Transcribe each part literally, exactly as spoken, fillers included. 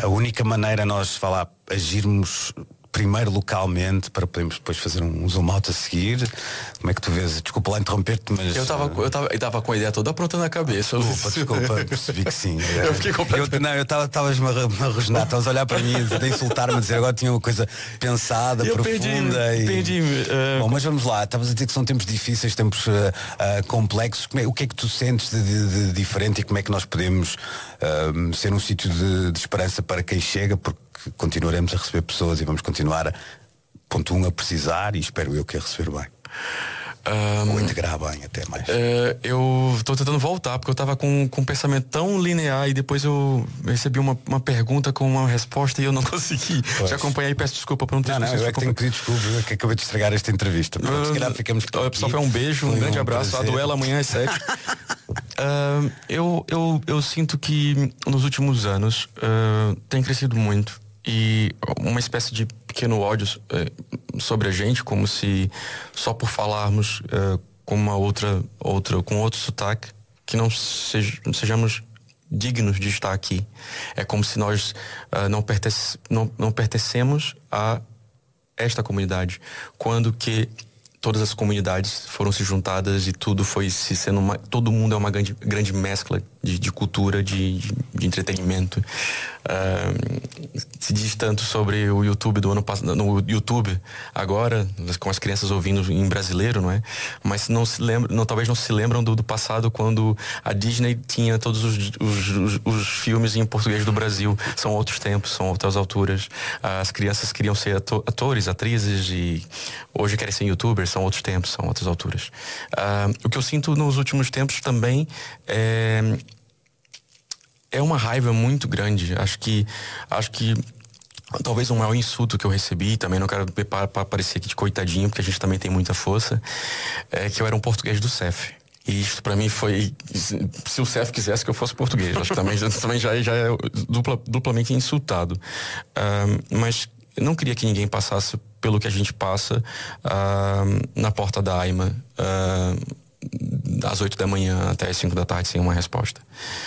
a única maneira nós falar, agirmos primeiro localmente para podermos depois fazer um zoom out a seguir. Como é que tu vês? Desculpa lá interromper-te, mas eu estava eu tava, eu tava com a ideia toda pronta na cabeça. Desculpa, desculpa, percebi que sim. Eu fiquei completamente... eu, não, eu estavas-me a arrojenar, estavas a olhar para mim, a insultar-me, a dizer agora tinha uma coisa pensada, eu profunda. Perdi, e... perdi, uh... Bom, mas vamos lá, estavas a dizer que são tempos difíceis, tempos uh, uh, complexos. Como é, o que é que tu sentes de, de, de diferente e como é que nós podemos uh, ser um sítio de, de esperança para quem chega, porque continuaremos a receber pessoas e vamos continuar a, ponto um, a precisar e espero eu que a receber bem. Um, Ou integrar bem até mais. Uh, eu estou tentando voltar, porque eu estava com, com um pensamento tão linear e depois eu recebi uma, uma pergunta com uma resposta e eu não consegui. Pois. Já acompanhei e peço desculpa por não ter Não, não, eu é que tenho que pedir desculpa, eu é que acabei de estragar esta entrevista. Pronto, uh, se calhar ficamos por aqui. Pessoal, foi um beijo, um grande um abraço. Prazer. A duela amanhã às sete. uh, eu, eu, eu sinto que nos últimos anos uh, tem crescido muito. E uma espécie de pequeno ódio eh, sobre a gente, como se só por falarmos eh, com uma outra, outra, com outro sotaque, que não, seja, não sejamos dignos de estar aqui. É como se nós uh, não, pertence, não, não pertencemos a esta comunidade, quando que todas as comunidades foram se juntadas e tudo foi se sendo uma, todo mundo é uma grande, grande mescla de, de cultura, de, de, de entretenimento. Uh, se diz tanto sobre o YouTube do ano passado, no YouTube agora, com as crianças ouvindo em brasileiro, não é? Mas não se lembra, não, talvez não se lembram do, do passado, quando a Disney tinha todos os, os, os, os filmes em português do Brasil. São outros tempos, são outras alturas. As crianças queriam ser atores, atrizes, e hoje querem ser youtubers. São outros tempos, são outras alturas. Uh, o que eu sinto nos últimos tempos também é é uma raiva muito grande. Acho que acho que talvez o maior insulto que eu recebi, também não quero para parecer aqui de coitadinho, porque a gente também tem muita força, é que eu era um português do C E F. E isso pra mim foi, se o C E F quisesse que eu fosse português, acho que também, também já, já é dupla, duplamente insultado. Uh, mas eu não queria que ninguém passasse pelo que a gente passa uh, na porta da AIMA, uh, às oito da manhã até às cinco da tarde sem uma resposta.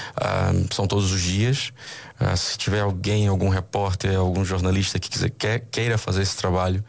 Uh, são todos os dias. Uh, se tiver alguém, algum repórter, algum jornalista que quiser, quer, queira fazer esse trabalho,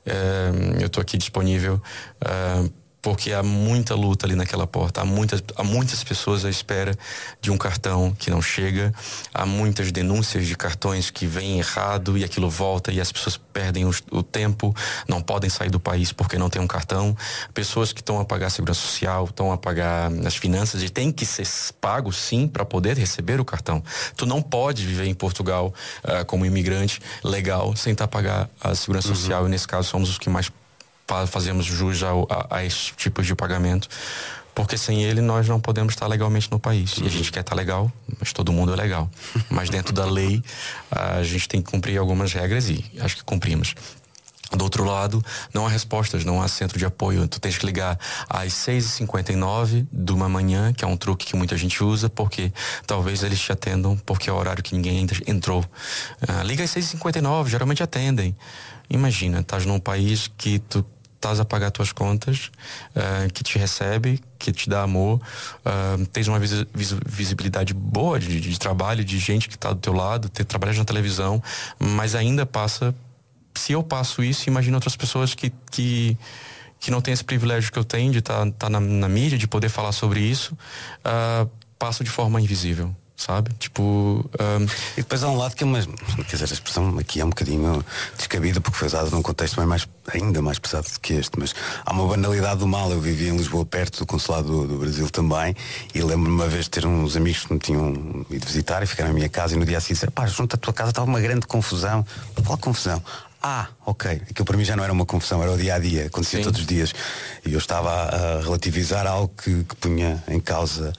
uh, eu estou aqui disponível, uh, porque há muita luta ali naquela porta, há muitas, há muitas pessoas à espera de um cartão que não chega, há muitas denúncias de cartões que vêm errado e aquilo volta e as pessoas perdem o, o tempo, não podem sair do país porque não tem um cartão. Pessoas que estão a pagar a segurança social, estão a pagar as finanças e tem que ser pago sim para poder receber o cartão. Tu não pode viver em Portugal uh, como imigrante legal sem estar a pagar a segurança uhum. social, e nesse caso somos os que mais fazemos jus a, a, a esse tipo de pagamento, porque sem ele nós não podemos estar legalmente no país. Uhum. E a gente quer estar legal, mas todo mundo é legal. Mas dentro da lei a gente tem que cumprir algumas regras e acho que cumprimos. Do outro lado, não há respostas, não há centro de apoio. Tu tens que ligar às seis e cinquenta e nove de uma manhã, que é um truque que muita gente usa, porque talvez eles te atendam, porque é o horário que ninguém entrou. Uh, liga às seis e cinquenta e nove, geralmente atendem. Imagina, estás num país que tu estás a pagar tuas contas, uh, que te recebe, que te dá amor, uh, tens uma vis- vis- visibilidade boa de, de trabalho, de gente que está do teu lado, te trabalha na televisão, mas ainda passa. Se eu passo isso, imagina outras pessoas que, que, que não têm esse privilégio que eu tenho de estar tá, tá na, na mídia, de poder falar sobre isso, uh, passo de forma invisível. Sabe? Tipo. Um... E depois há um lado que é uma. Quer dizer, a expressão aqui é um bocadinho descabida, porque foi usada num contexto bem mais, ainda mais pesado do que este, mas há uma banalidade do mal. Eu vivia em Lisboa, perto do consulado do, do Brasil também, e lembro-me uma vez de ter uns amigos que me tinham ido visitar e ficaram na minha casa, e no dia seguinte disseram: pá, junto à tua casa estava uma grande confusão. Qual confusão? Ah, ok. Aquilo para mim já não era uma confusão, era o dia a dia, acontecia Sim. todos os dias. E eu estava a, a relativizar algo que, que punha em causa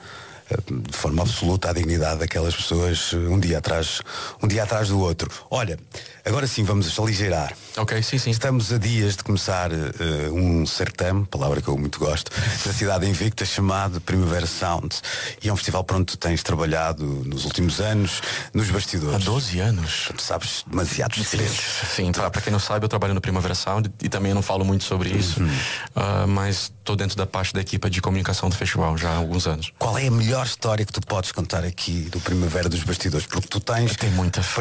de forma absoluta a dignidade daquelas pessoas um dia atrás, um dia atrás do outro. Olha, agora sim vamos aligeirar. Ok, sim, sim. Estamos a dias de começar uh, um certame, palavra que eu muito gosto, da cidade invicta, chamado Primavera Sound. E é um festival para onde tu tens trabalhado nos últimos anos, nos bastidores. Há doze anos. Tu sabes demasiados segredos. Sim, para quem não sabe, eu trabalho no Primavera Sound e também não falo muito sobre isso, uhum. uh, mas estou dentro da parte da equipa de comunicação do festival já há alguns anos. Qual é a melhor história que tu podes contar aqui do Primavera dos bastidores? Porque tu tens... Tem muita.